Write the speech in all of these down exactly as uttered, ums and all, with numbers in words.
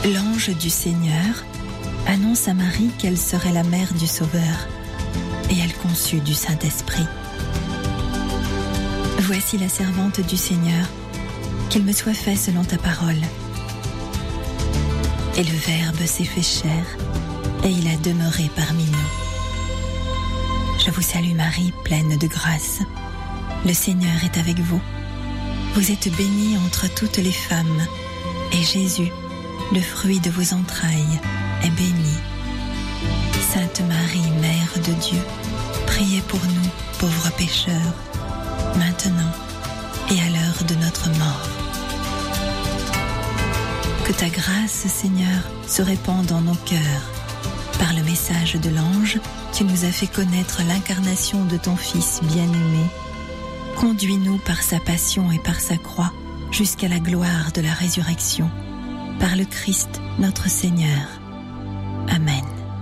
L'ange du Seigneur annonce à Marie qu'elle serait la mère du Sauveur, et elle conçut du Saint-Esprit. Voici la servante du Seigneur, qu'il me soit fait selon ta parole. Et le Verbe s'est fait chair, et il a demeuré parmi nous. Je vous salue Marie, pleine de grâce. Le Seigneur est avec vous. Vous êtes bénie entre toutes les femmes, et Jésus, le fruit de vos entrailles, est béni. Sainte Marie, Mère de Dieu, priez pour nous, pauvres pécheurs, maintenant et à l'heure de notre mort. Que ta grâce, Seigneur, se répande dans nos cœurs. Par le message de l'ange, tu nous as fait connaître l'incarnation de ton Fils bien-aimé. Conduis-nous par sa passion et par sa croix jusqu'à la gloire de la résurrection. Par le Christ, notre Seigneur. Amen.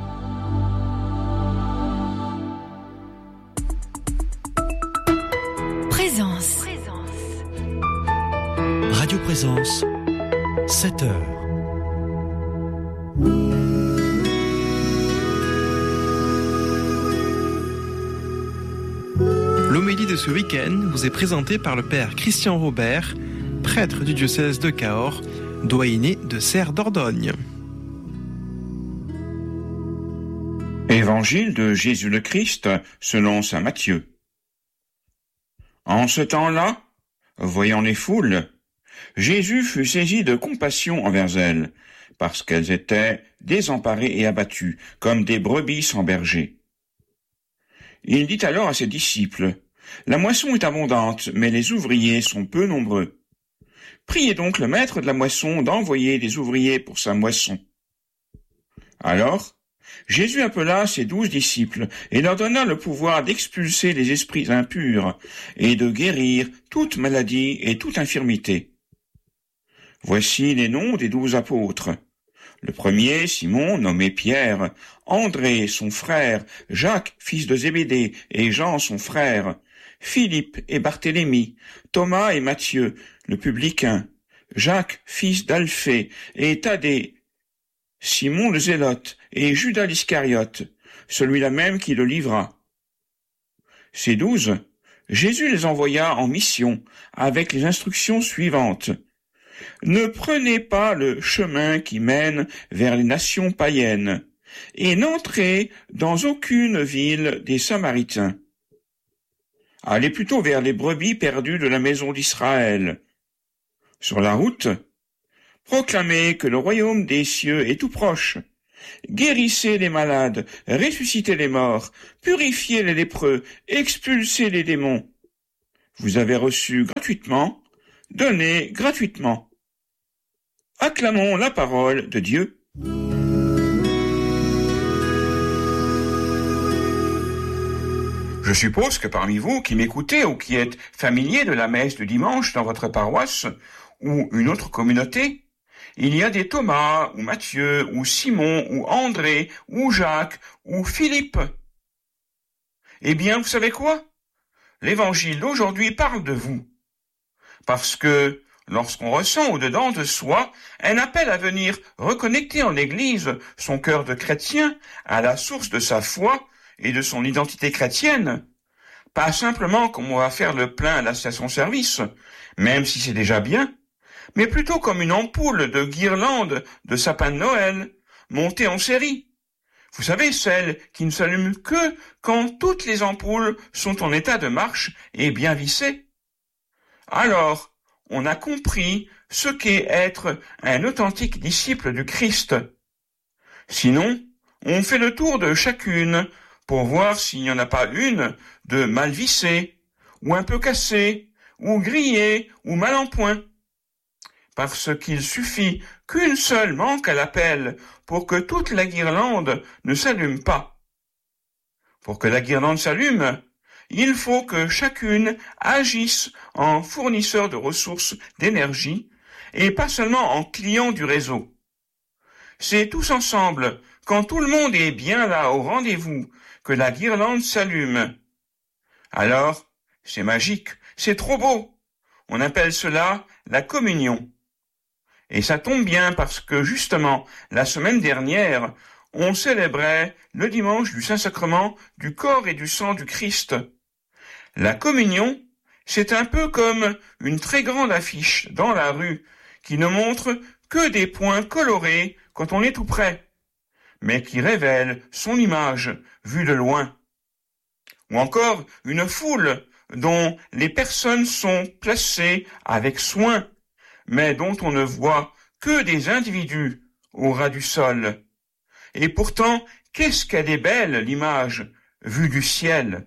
Présence. Radio Présence, sept heures. L'homélie de ce week-end vous est présentée par le Père Christian Robert, prêtre du diocèse de Cahors, doyenné de Serres d'Ordogne. Évangile de Jésus le Christ selon saint Matthieu. En ce temps-là, voyant les foules, Jésus fut saisi de compassion envers elles, parce qu'elles étaient désemparées et abattues, comme des brebis sans berger. Il dit alors à ses disciples, « La moisson est abondante, mais les ouvriers sont peu nombreux. Priez donc le maître de la moisson d'envoyer des ouvriers pour sa moisson. » Alors, Jésus appela ses douze disciples et leur donna le pouvoir d'expulser les esprits impurs et de guérir toute maladie et toute infirmité. Voici les noms des douze apôtres. Le premier, Simon, nommé Pierre, André, son frère, Jacques, fils de Zébédée, et Jean, son frère, Philippe et Barthélemy, Thomas et Matthieu, le publicain, Jacques, fils d'Alphée, et Thaddée, Simon le Zélote, et Judas l'Iscariote, celui-là même qui le livra. Ces douze, Jésus les envoya en mission, avec les instructions suivantes. Ne prenez pas le chemin qui mène vers les nations païennes, et n'entrez dans aucune ville des Samaritains. Allez plutôt vers les brebis perdues de la maison d'Israël. Sur la route, proclamez que le royaume des cieux est tout proche. Guérissez les malades, ressuscitez les morts, purifiez les lépreux, expulsez les démons. Vous avez reçu gratuitement, donnez gratuitement. Acclamons la parole de Dieu. Je suppose que parmi vous qui m'écoutez ou qui êtes familiers de la messe du dimanche dans votre paroisse ou une autre communauté, il y a des Thomas ou Matthieu ou Simon ou André ou Jacques ou Philippe. Eh bien, vous savez quoi? L'évangile d'aujourd'hui parle de vous. Parce que lorsqu'on ressent au-dedans de soi un appel à venir reconnecter en l'Église son cœur de chrétien à la source de sa foi et de son identité chrétienne, pas simplement comme on va faire le plein à la station-service, même si c'est déjà bien, mais plutôt comme une ampoule de guirlande de sapin de Noël, montée en série. Vous savez, celle qui ne s'allume que quand toutes les ampoules sont en état de marche et bien vissées. Alors, on a compris ce qu'est être un authentique disciple du Christ. Sinon, on fait le tour de chacune pour voir s'il n'y en a pas une de mal vissée, ou un peu cassée, ou grillée, ou mal en point. Parce qu'il suffit qu'une seule manque à l'appel pour que toute la guirlande ne s'allume pas. Pour que la guirlande s'allume, il faut que chacune agisse en fournisseur de ressources d'énergie et pas seulement en client du réseau. C'est tous ensemble, quand tout le monde est bien là au rendez-vous, que la guirlande s'allume. Alors, c'est magique, c'est trop beau. On appelle cela la communion. Et ça tombe bien parce que justement, la semaine dernière, on célébrait le dimanche du Saint-Sacrement du corps et du sang du Christ. La communion, c'est un peu comme une très grande affiche dans la rue qui ne montre que des points colorés quand on est tout près, mais qui révèle son image vue de loin. Ou encore une foule dont les personnes sont placées avec soin, mais dont on ne voit que des individus au ras du sol. Et pourtant, qu'est-ce qu'elle est belle, l'image, vue du ciel.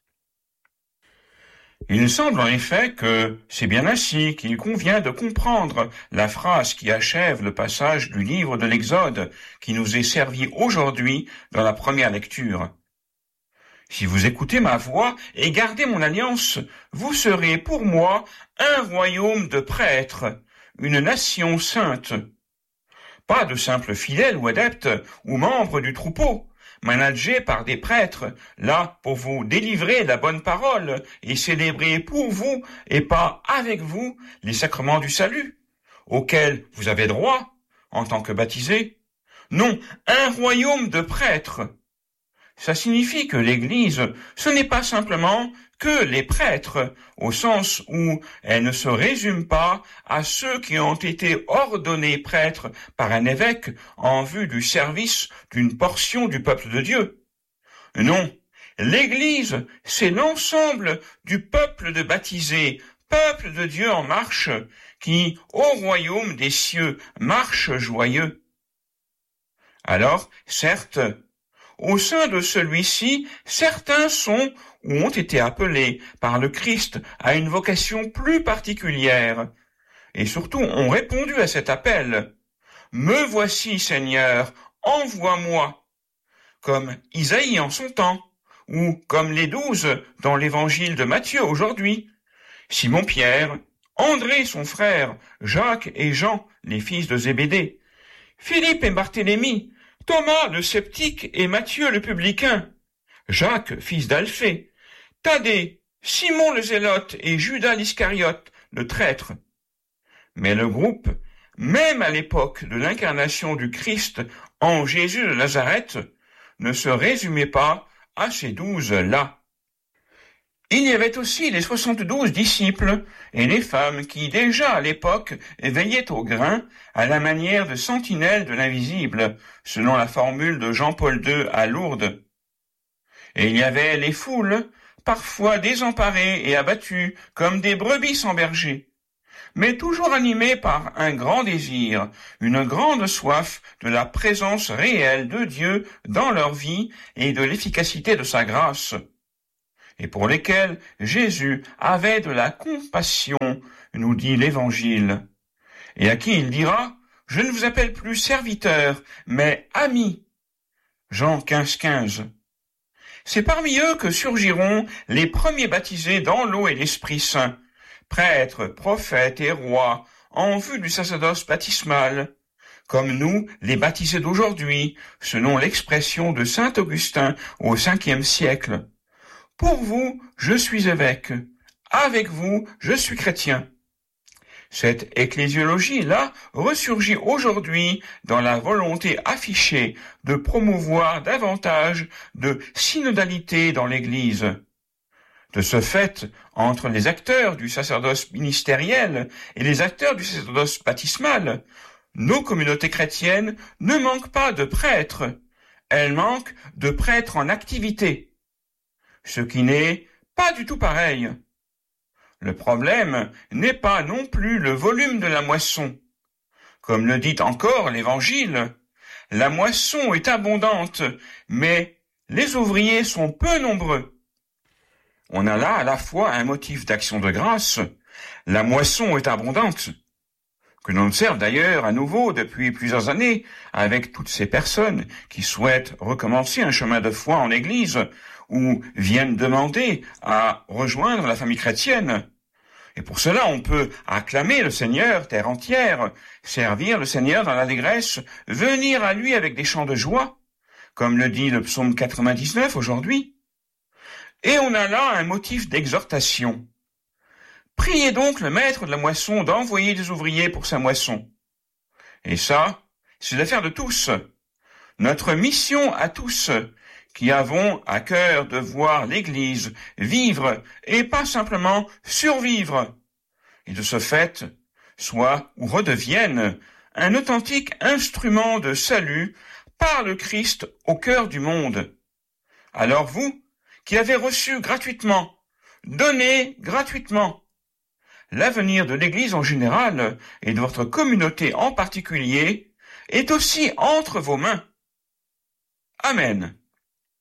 Il semble en effet que c'est bien ainsi qu'il convient de comprendre la phrase qui achève le passage du livre de l'Exode qui nous est servi aujourd'hui dans la première lecture. Si vous écoutez ma voix et gardez mon alliance, vous serez pour moi un royaume de prêtres, une nation sainte. Pas de simples fidèles ou adeptes ou membres du troupeau, managés par des prêtres, là pour vous délivrer la bonne parole et célébrer pour vous et pas avec vous les sacrements du salut, auxquels vous avez droit en tant que baptisés. Non, un royaume de prêtres. Ça signifie que l'Église, ce n'est pas simplement que les prêtres, au sens où elle ne se résume pas à ceux qui ont été ordonnés prêtres par un évêque en vue du service d'une portion du peuple de Dieu. Non, l'Église, c'est l'ensemble du peuple de baptisés, peuple de Dieu en marche, qui, au royaume des cieux, marche joyeux. Alors, certes, au sein de celui-ci, certains sont ou ont été appelés par le Christ à une vocation plus particulière, et surtout ont répondu à cet appel. « Me voici, Seigneur, envoie-moi » comme Isaïe en son temps, ou comme les douze dans l'évangile de Matthieu aujourd'hui, Simon-Pierre, André son frère, Jacques et Jean, les fils de Zébédée, Philippe et Barthélemy, Thomas le sceptique et Matthieu le publicain, Jacques, fils d'Alphée, Thaddée, Simon le zélote et Judas l'Iscariote, le traître. Mais le groupe, même à l'époque de l'incarnation du Christ en Jésus de Nazareth, ne se résumait pas à ces douze-là. Il y avait aussi les soixante-douze disciples et les femmes qui, déjà à l'époque, veillaient au grain à la manière de sentinelles de l'invisible, selon la formule de Jean-Paul deux à Lourdes. Et il y avait les foules, parfois désemparées et abattues, comme des brebis sans berger, mais toujours animées par un grand désir, une grande soif de la présence réelle de Dieu dans leur vie et de l'efficacité de sa grâce, et pour lesquels Jésus avait de la compassion, nous dit l'Évangile, et à qui il dira « Je ne vous appelle plus serviteurs, mais amis » Jean quinze, quinze. C'est parmi eux que surgiront les premiers baptisés dans l'eau et l'Esprit Saint, prêtres, prophètes et rois, en vue du sacerdoce baptismal, comme nous, les baptisés d'aujourd'hui, selon l'expression de saint Augustin au cinquième siècle. Pour vous, je suis évêque. Avec vous, je suis chrétien. Cette ecclésiologie-là ressurgit aujourd'hui dans la volonté affichée de promouvoir davantage de synodalité dans l'Église. De ce fait, entre les acteurs du sacerdoce ministériel et les acteurs du sacerdoce baptismal, nos communautés chrétiennes ne manquent pas de prêtres. Elles manquent de prêtres en activité. Ce qui n'est pas du tout pareil. Le problème n'est pas non plus le volume de la moisson. Comme le dit encore l'Évangile, la moisson est abondante, mais les ouvriers sont peu nombreux. On a là à la fois un motif d'action de grâce, la moisson est abondante, que l'on observe d'ailleurs à nouveau depuis plusieurs années avec toutes ces personnes qui souhaitent recommencer un chemin de foi en Église ou viennent demander à rejoindre la famille chrétienne. Et pour cela, on peut acclamer le Seigneur terre entière, servir le Seigneur dans l'allégresse, venir à lui avec des chants de joie, comme le dit le psaume quatre-vingt-dix-neuf aujourd'hui. Et on a là un motif d'exhortation. Priez donc le maître de la moisson d'envoyer des ouvriers pour sa moisson. Et ça, c'est l'affaire de tous. Notre mission à tous, qui avons à cœur de voir l'Église vivre et pas simplement survivre, et de ce fait, soit ou redevienne un authentique instrument de salut par le Christ au cœur du monde. Alors vous, qui avez reçu gratuitement, donnez gratuitement. L'avenir de l'Église en général et de votre communauté en particulier est aussi entre vos mains. Amen.